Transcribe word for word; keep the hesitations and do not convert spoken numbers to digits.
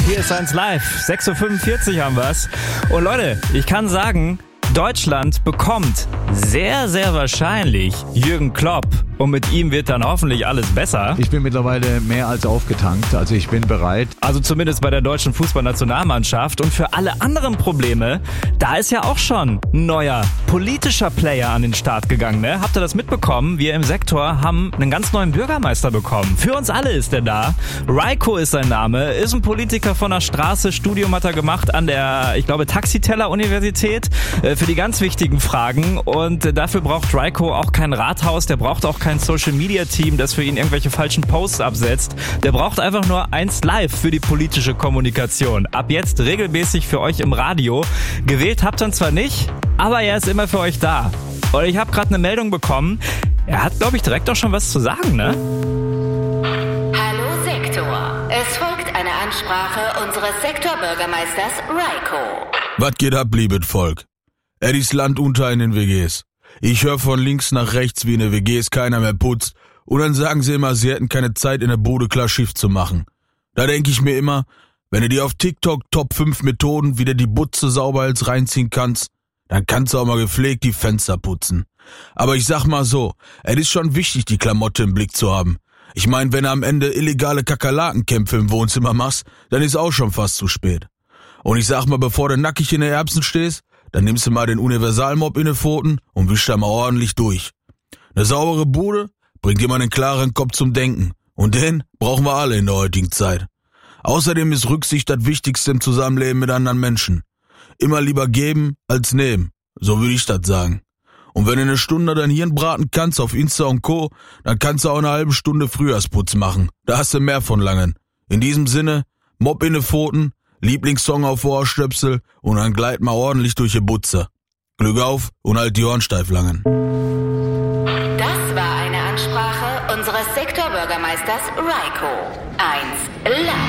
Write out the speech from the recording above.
Hier ist eins live. sechs Uhr fünfundvierzig haben wir's. Und Leute, ich kann sagen, Deutschland bekommt sehr, sehr wahrscheinlich Jürgen Klopp. Und mit ihm wird dann hoffentlich alles besser. Ich bin mittlerweile mehr als aufgetankt, also ich bin bereit. Also zumindest bei der deutschen Fußballnationalmannschaft. Und für alle anderen Probleme, da ist ja auch schon ein neuer politischer Player an den Start gegangen. Ne? Habt ihr das mitbekommen? Wir im Sektor haben einen ganz neuen Bürgermeister bekommen. Für uns alle ist der da. Raiko ist sein Name, ist ein Politiker von der Straße. Studium hat er gemacht an der, ich glaube, Taxiteller-Universität für die ganz wichtigen Fragen. Und dafür braucht Raiko auch kein Rathaus, der braucht auch kein Social-Media-Team, das für ihn irgendwelche falschen Posts absetzt. Der braucht einfach nur eins live für die politische Kommunikation. Ab jetzt regelmäßig für euch im Radio. Gewählt habt ihr zwar nicht, aber er ist immer für euch da. Und ich habe gerade eine Meldung bekommen. Er hat, glaube ich, direkt auch schon was zu sagen, ne? Hallo Sektor. Es folgt eine Ansprache unseres Sektorbürgermeisters Raiko. Was geht ab, liebes Volk? Eddys Land unter in den W Gs. Ich höre von links nach rechts, wie in den W Gs keiner mehr putzt. Und dann sagen sie immer, sie hätten keine Zeit, in der Bude klar Schiff zu machen. Da denke ich mir immer, wenn du dir auf TikTok Top fünf Methoden, wie du die Butze sauber als reinziehen kannst, dann kannst du auch mal gepflegt die Fenster putzen. Aber ich sag mal so, es ist schon wichtig, die Klamotte im Blick zu haben. Ich meine, wenn du am Ende illegale Kakerlakenkämpfe im Wohnzimmer machst, dann ist auch schon fast zu spät. Und ich sag mal, bevor du nackig in den Erbsen stehst, dann nimmst du mal den Universalmopp in die Pfoten und wischst da mal ordentlich durch. Eine saubere Bude bringt dir einen klaren Kopf zum Denken. Und den brauchen wir alle in der heutigen Zeit. Außerdem ist Rücksicht das Wichtigste im Zusammenleben mit anderen Menschen. Immer lieber geben als nehmen. So würde ich das sagen. Und wenn du eine Stunde dein Hirn braten kannst auf Insta und Co., dann kannst du auch eine halbe Stunde Frühjahrsputz machen. Da hast du mehr von langen. In diesem Sinne, Mopp in die Pfoten, Lieblingssong auf Ohrstöpsel und dann gleit mal ordentlich durch die Butze. Glück auf und halt die Ohren steif langen. Das war eine Ansprache unseres Sektorbürgermeisters Raiko. eins live.